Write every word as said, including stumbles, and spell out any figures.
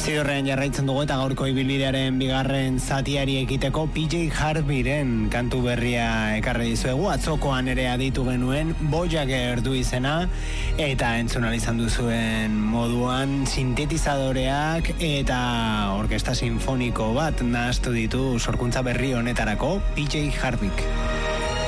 Zidorrean jarraitzen dugu eta gaurko ibilbidearen bigarren zatiari ekiteko P J Harveyren kantu berria ekarri dizuegu. Atzokoan ere aditu genuen Voyager du izena eta entzun ahal izan duzuen moduan sintetizadoreak eta orkesta sinfoniko bat nahastu ditu sorkuntza berri honetarako P J Harveyk.